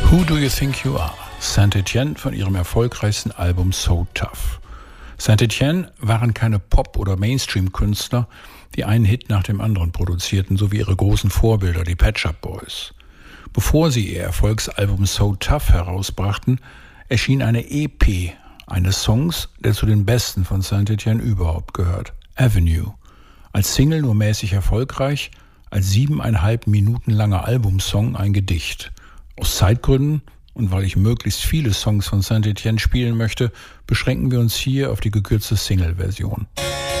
Who Do You Think You Are? Saint-Étienne von ihrem erfolgreichsten Album So Tough. Saint-Étienne waren keine Pop- oder Mainstream-Künstler, die einen Hit nach dem anderen produzierten, so wie ihre großen Vorbilder, die Pet Shop Boys. Bevor sie ihr Erfolgsalbum So Tough herausbrachten, erschien eine EP eines Songs, der zu den besten von Saint-Étienne überhaupt gehört, Avenue. Als Single nur mäßig erfolgreich, als 7,5 Minuten langer Albumsong ein Gedicht. Aus Zeitgründen und weil ich möglichst viele Songs von Saint-Étienne spielen möchte, beschränken wir uns hier auf die gekürzte Single-Version.